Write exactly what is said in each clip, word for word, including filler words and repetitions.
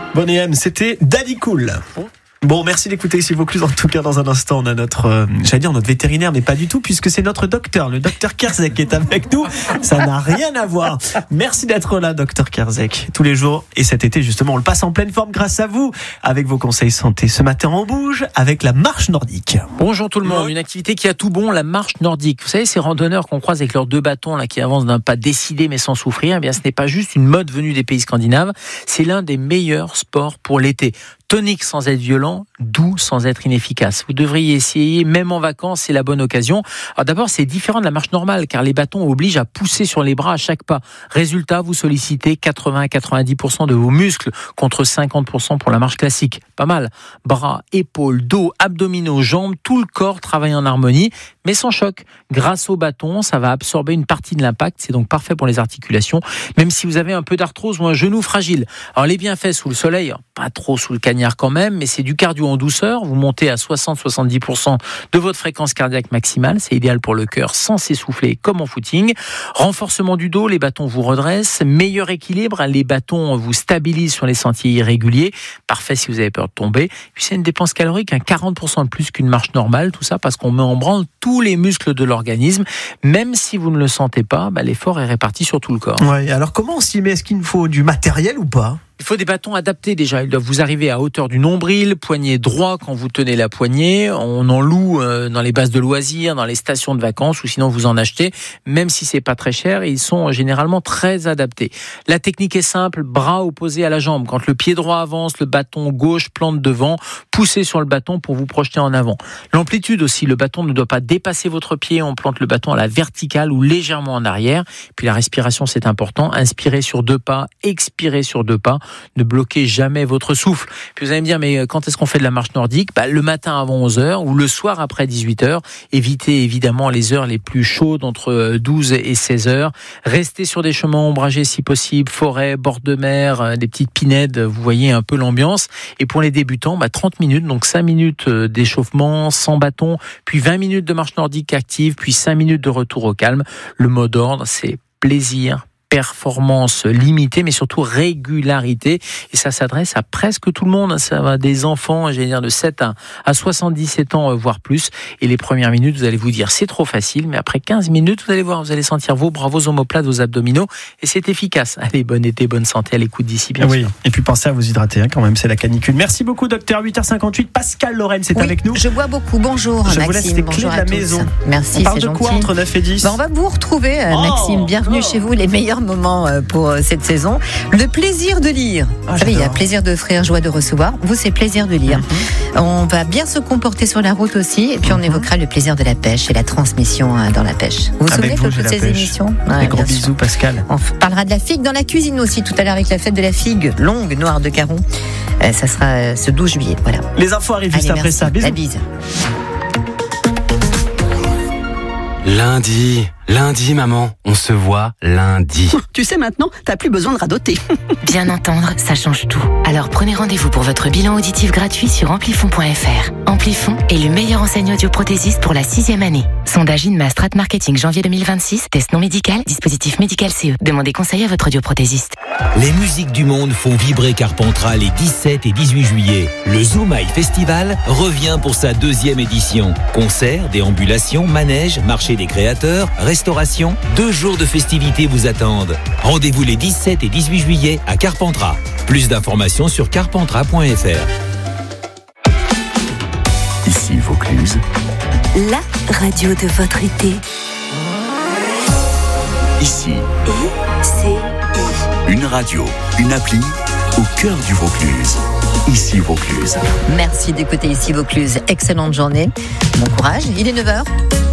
Bonne et M, c'était Daddy Cool. Bon, merci d'écouter ici Vaucluse. En tout cas, dans un instant, on a notre, euh, j'allais dire notre vétérinaire, mais pas du tout, puisque c'est notre docteur, le docteur Kerzek qui est avec nous. Ça n'a rien à voir. Merci d'être là, docteur Kerzek, tous les jours. Et cet été, justement, on le passe en pleine forme grâce à vous, avec vos conseils santé. Ce matin, on bouge avec la marche nordique. Bonjour tout le monde. Une activité qui a tout bon, la marche nordique. Vous savez, ces randonneurs qu'on croise avec leurs deux bâtons là, qui avancent d'un pas décidé mais sans souffrir, eh bien, ce n'est pas juste une mode venue des pays scandinaves. C'est l'un des meilleurs sports pour l'été. Tonique sans être violent, doux sans être inefficace. Vous devriez essayer, même en vacances, c'est la bonne occasion. Alors d'abord, c'est différent de la marche normale, car les bâtons obligent à pousser sur les bras à chaque pas. Résultat, vous sollicitez quatre-vingts à quatre-vingt-dix pour cent de vos muscles, contre cinquante pour cent pour la marche classique. Pas mal. Bras, épaules, dos, abdominaux, jambes, tout le corps travaille en harmonie, mais sans choc. Grâce au bâton, ça va absorber une partie de l'impact, c'est donc parfait pour les articulations, même si vous avez un peu d'arthrose ou un genou fragile. Alors les bienfaits sous le soleil, pas trop sous le cagnard quand même, mais c'est du cardio en douceur. Vous montez à soixante à soixante-dix pour cent de votre fréquence cardiaque maximale. C'est idéal pour le cœur sans s'essouffler comme en footing. Renforcement du dos, les bâtons vous redressent. Meilleur équilibre, les bâtons vous stabilisent sur les sentiers irréguliers. Parfait si vous avez peur de tomber. Puis c'est une dépense calorique, hein, quarante pour cent de plus qu'une marche normale. Tout ça parce qu'on met en branle tous les muscles de l'organisme. Même si vous ne le sentez pas, bah, l'effort est réparti sur tout le corps. Ouais, alors comment on s'y met ? Est-ce qu'il nous faut du matériel ou pas ? Il faut des bâtons adaptés déjà. Ils doivent vous arriver à hauteur du nombril, poignet droit quand vous tenez la poignée. On en loue dans les bases de loisirs, dans les stations de vacances, ou sinon vous en achetez. Même si c'est pas très cher, ils sont généralement très adaptés. La technique est simple, bras opposés à la jambe. Quand le pied droit avance, le bâton gauche plante devant. Poussez sur le bâton pour vous projeter en avant. L'amplitude aussi, le bâton ne doit pas dépasser votre pied. On plante le bâton à la verticale ou légèrement en arrière. Puis la respiration, c'est important. Inspirez sur deux pas, expirez sur deux pas. Ne bloquez jamais votre souffle. Puis vous allez me dire, mais quand est-ce qu'on fait de la marche nordique ? Bah, le matin avant onze heures ou le soir après dix-huit heures. Évitez évidemment les heures les plus chaudes entre douze et seize heures. Restez sur des chemins ombragés si possible, forêt, bord de mer, des petites pinèdes, vous voyez un peu l'ambiance. Et pour les débutants, bah, trente minutes, donc cinq minutes d'échauffement sans bâton, puis vingt minutes de marche nordique active, puis cinq minutes de retour au calme. Le mot d'ordre, c'est plaisir, performance limitée, mais surtout régularité. Et ça s'adresse à presque tout le monde. Ça va des enfants, j'allais dire de sept à soixante-dix-sept ans, voire plus. Et les premières minutes, vous allez vous dire, c'est trop facile. Mais après quinze minutes, vous allez voir, vous allez sentir vos bras, vos omoplates, vos abdominaux. Et c'est efficace. Allez, bon été, bonne santé à l'écoute d'ici, bien oui. sûr. Et puis pensez à vous hydrater, hein, quand même, c'est la canicule. Merci beaucoup, docteur. huit heures cinquante-huit. Pascal Lorraine, c'est oui, avec nous. Je bois beaucoup. Bonjour, je Maxime. vous laisse les clés de la maison. Merci, on parle c'est de quoi gentil. Entre neuf et dix ben, On va vous retrouver, euh, oh, Maxime. Bienvenue oh. chez vous, les meilleurs moments pour cette saison. Le plaisir de lire. Ah, vous savez, il y a plaisir d'offrir, joie de recevoir. Vous, c'est plaisir de lire. Mm-hmm. On va bien se comporter sur la route aussi. Et puis, on mm-hmm. évoquera le plaisir de la pêche et la transmission dans la pêche. Vous vous Avec souvenez vous, de toutes ces pêche. émissions? Ouais, gros bisous, sûr. Pascal. On parlera de la figue dans la cuisine aussi tout à l'heure avec la fête de la figue longue, noire de Caron. Euh, ça sera ce douze juillet. Voilà. Les infos arrivent Allez, juste après merci. ça. Bisous. La bise. Lundi, lundi maman, on se voit lundi. Tu sais maintenant, t'as plus besoin de radoter. Bien entendre, ça change tout. Alors prenez rendez-vous pour votre bilan auditif gratuit sur amplifon point f r. Amplifon est le meilleur enseigne audioprothésiste pour la sixième année. Sondage INMA Strat Marketing janvier deux mille vingt-six, test non médical, dispositif médical C E. Demandez conseil à votre audioprothésiste. Les musiques du monde font vibrer Carpentras les dix-sept et dix-huit juillet. Le Zoumaï Festival revient pour sa deuxième édition. Concerts, déambulations, manèges, marché des créateurs, restauration, deux jours de festivités vous attendent. Rendez-vous les dix-sept et dix-huit juillet à Carpentras. Plus d'informations sur carpentras point f r. Ici Vaucluse. La radio de votre été. Ici. I C I. Une radio, une appli au cœur du Vaucluse. Ici Vaucluse. Merci d'écouter Ici Vaucluse. Excellente journée. Bon courage. Il est neuf heures.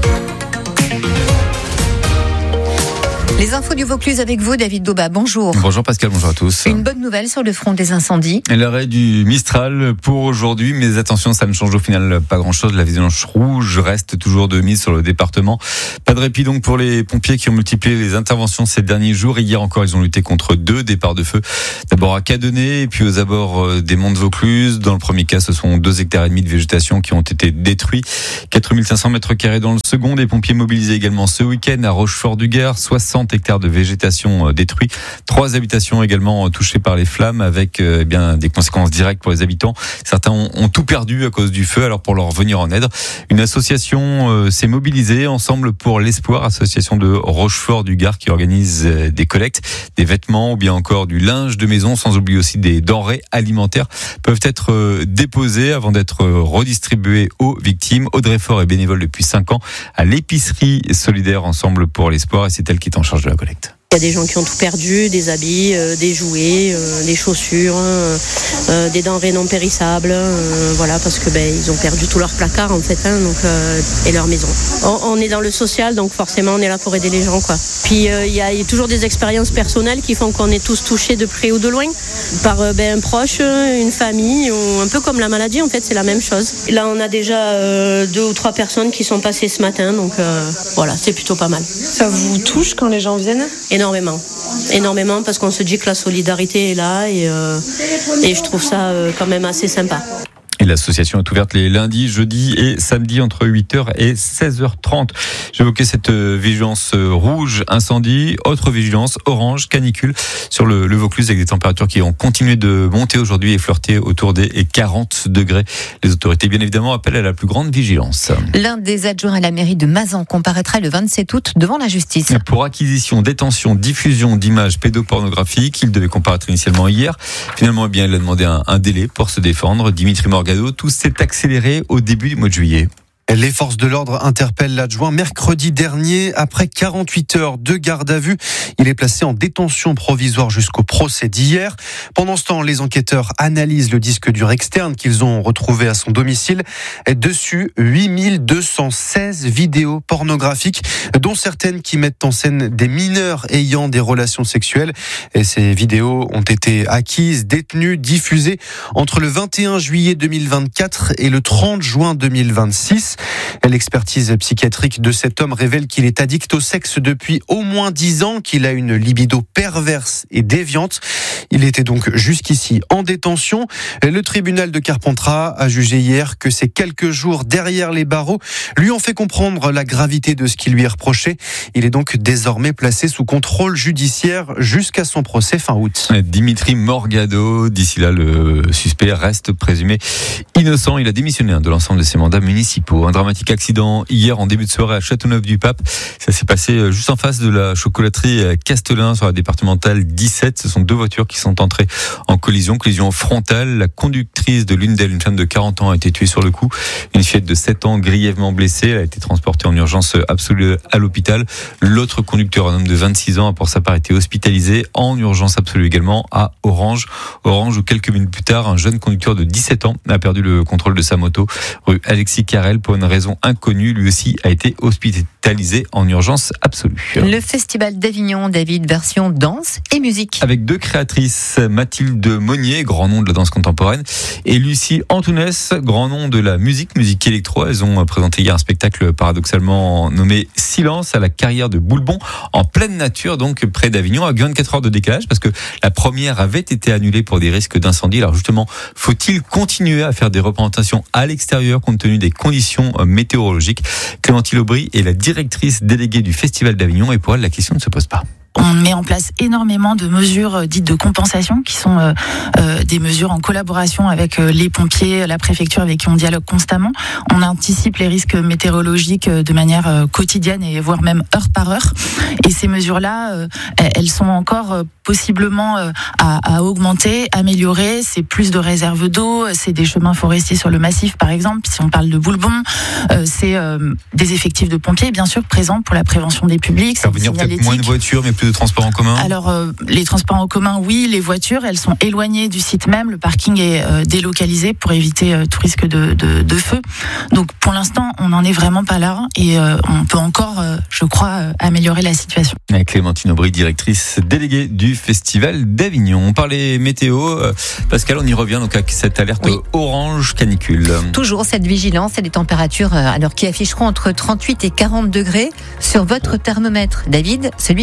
Les infos du Vaucluse avec vous, David Dauba. Bonjour. Bonjour Pascal, bonjour à tous. Une bonne nouvelle sur le front des incendies. Et l'arrêt du Mistral pour aujourd'hui, mais attention, ça ne change au final pas grand-chose. La vigilance rouge reste toujours de mise sur le département. Pas de répit donc pour les pompiers qui ont multiplié les interventions ces derniers jours. Hier encore, ils ont lutté contre deux départs de feu. D'abord à Cadenet et puis aux abords des monts de Vaucluse. Dans le premier cas, ce sont deux hectares et demi de végétation qui ont été détruits. quatre mille cinq cents mètres carrés dans le second. Des pompiers mobilisés également ce week-end à Rochefort-du-Gard. soixante soixante hectares de végétation détruits, trois habitations également touchées par les flammes avec eh bien des conséquences directes pour les habitants. Certains ont, ont tout perdu à cause du feu. Alors pour leur venir en aide, une association euh, s'est mobilisée, Ensemble pour l'Espoir, association de Rochefort du Gard, qui organise euh, des collectes, des vêtements ou bien encore du linge de maison, sans oublier aussi des denrées alimentaires peuvent être euh, déposées avant d'être euh, redistribuées aux victimes. Audrey Faure est bénévole depuis cinq ans à l'épicerie solidaire Ensemble pour l'Espoir et c'est elle qui est en charge de la collecte. Il y a des gens qui ont tout perdu, des habits, euh, des jouets, euh, des chaussures, euh, euh, des denrées non périssables, euh, voilà, parce que ben ils ont perdu tout leur placard en fait, hein, donc euh, et leur maison. On, on est dans le social, donc forcément on est là pour aider les gens, quoi. Puis euh, il y, y a toujours des expériences personnelles qui font qu'on est tous touchés de près ou de loin par euh, ben un proche, une famille, ou un peu comme la maladie en fait, c'est la même chose. Là on a déjà euh, deux ou trois personnes qui sont passées ce matin, donc euh, voilà, c'est plutôt pas mal. Ça vous touche quand les gens viennent ? Énormément, énormément parce qu'on se dit que la solidarité est là et, euh, et je trouve ça euh, quand même assez sympa. Et l'association est ouverte les lundis, jeudis et samedis entre huit heures et seize heures trente. J'évoquais cette vigilance rouge, incendie, autre vigilance orange, canicule sur le, le Vaucluse avec des températures qui ont continué de monter aujourd'hui et flirter autour des quarante degrés. Les autorités, bien évidemment, appellent à la plus grande vigilance. L'un des adjoints à la mairie de Mazan comparaîtra le vingt-sept août devant la justice. Pour acquisition, détention, diffusion d'images pédopornographiques, il devait comparaître initialement hier. Finalement, eh bien, il a demandé un, un délai pour se défendre. Dimitri Morgado, tout s'est accéléré au début du mois de juillet. Les forces de l'ordre interpellent l'adjoint mercredi dernier. Après quarante-huit heures de garde à vue, il est placé en détention provisoire jusqu'au procès d'hier. Pendant ce temps, les enquêteurs analysent le disque dur externe qu'ils ont retrouvé à son domicile. Dessus, huit mille deux cent seize vidéos pornographiques, dont certaines qui mettent en scène des mineurs ayant des relations sexuelles. Et ces vidéos ont été acquises, détenues, diffusées entre le vingt et un juillet deux mille vingt-quatre et le trente juin deux mille vingt-six. L'expertise psychiatrique de cet homme révèle qu'il est addict au sexe depuis au moins dix ans, qu'il a une libido perverse et déviante. Il était donc jusqu'ici en détention. Le tribunal de Carpentras a jugé hier que ces quelques jours derrière les barreaux lui ont fait comprendre la gravité de ce qui lui est reproché. Il est donc désormais placé sous contrôle judiciaire jusqu'à son procès fin août. Dimitri Morgado, d'ici là, le suspect reste présumé innocent. Il a démissionné de l'ensemble de ses mandats municipaux. Un dramatique accident hier en début de soirée à Châteauneuf-du-Pape. Ça s'est passé juste en face de la chocolaterie Castelin sur la départementale dix-sept. Ce sont deux voitures qui sont entrées en collision, collision frontale. La conductrice de l'une d'elles, une femme de quarante ans, a été tuée sur le coup. Une fillette de sept ans grièvement blessée. Elle a été transportée en urgence absolue à l'hôpital. L'autre conducteur, un homme de vingt-six ans, a pour sa part été hospitalisé en urgence absolue également à Orange. Orange où quelques minutes plus tard, un jeune conducteur de dix-sept ans a perdu le contrôle de sa moto rue Alexis Carrel pour une raison inconnue. Lui aussi a été hospitalisé en urgence absolue. Le Festival d'Avignon, David, version danse et musique. Avec deux créatrices, Mathilde Monnier, grand nom de la danse contemporaine, et Lucie Antounès, grand nom de la musique, musique électro. Elles ont présenté hier un spectacle paradoxalement nommé Silence à la carrière de Boulbon, en pleine nature, donc près d'Avignon, avec vingt-quatre heures de décalage, parce que la première avait été annulée pour des risques d'incendie. Alors justement, faut-il continuer à faire des représentations à l'extérieur compte tenu des conditions météorologiques? Clémentine Aubry est la directrice déléguée du Festival d'Avignon et pour elle, la question ne se pose pas. On met en place énormément de mesures dites de compensation qui sont euh, euh, des mesures en collaboration avec euh, les pompiers, la préfecture avec qui on dialogue constamment. On anticipe les risques météorologiques de manière euh, quotidienne et voire même heure par heure. Et ces mesures-là, euh, elles sont encore euh, possiblement euh, à, à augmenter, améliorer. C'est plus de réserves d'eau, c'est des chemins forestiers sur le massif par exemple, si on parle de Boulbon. Euh, c'est euh, des effectifs de pompiers bien sûr présents pour la prévention des publics. Ça veut dire peut-être moins de voitures mais plus de transports en commun? Alors, euh, les transports en commun, oui. Les voitures, elles sont éloignées du site même. Le parking est euh, délocalisé pour éviter euh, tout risque de, de, de feu. Donc, pour l'instant, on n'en est vraiment pas là. Et euh, on peut encore, euh, je crois, euh, améliorer la situation. Avec Clémentine Aubry, directrice déléguée du Festival d'Avignon. On parlait météo. Euh, Pascal, on y revient donc avec cette alerte oui. orange canicule. Toujours cette vigilance et des températures alors qui afficheront entre trente-huit et quarante degrés sur votre thermomètre. David, celui qui est à Londres.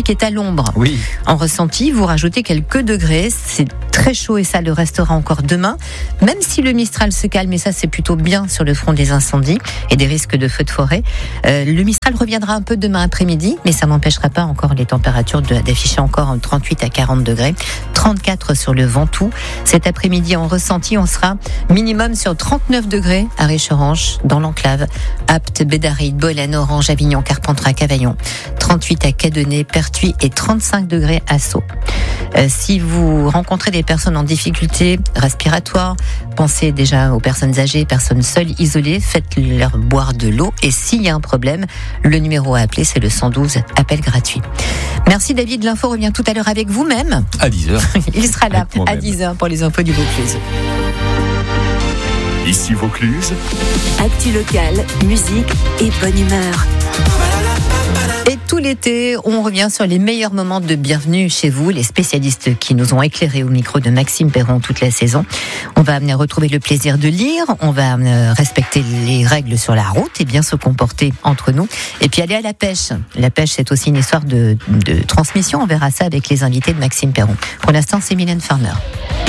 l'ombre. Oui. En ressenti, vous rajoutez quelques degrés. C'est très chaud et ça le restera encore demain. Même si le Mistral se calme, et ça c'est plutôt bien sur le front des incendies et des risques de feux de forêt. Euh, le Mistral reviendra un peu demain après-midi, mais ça n'empêchera pas encore les températures de, d'afficher encore entre trente-huit à quarante degrés. trente-quatre sur le Ventoux. Cet après-midi en ressenti, on sera minimum sur trente-neuf degrés à Richerange, dans l'enclave, Apt, Bédaride, Bolène, Orange, Avignon, Carpentras, Cavaillon. trente-huit à Cadenet, Pertuis et trente-cinq degrés à Sceaux. Euh, si vous rencontrez des personnes en difficulté respiratoire, pensez déjà aux personnes âgées, personnes seules, isolées, faites-leur boire de l'eau et s'il y a un problème, le numéro à appeler c'est le cent douze, appel gratuit. Merci David, l'info revient tout à l'heure avec vous-même. À dix heures. Il sera là à dix heures pour les infos du Vaucluse. Ici Vaucluse. Actu locale, musique et bonne humeur. Et tout l'été, on revient sur les meilleurs moments de bienvenue chez vous, les spécialistes qui nous ont éclairés au micro de Maxime Perron toute la saison. On va amener à retrouver le plaisir de lire, on va respecter les règles sur la route et bien se comporter entre nous. Et puis aller à la pêche. La pêche, c'est aussi une histoire de, de transmission. On verra ça avec les invités de Maxime Perron. Pour l'instant, c'est Mylène Farmer.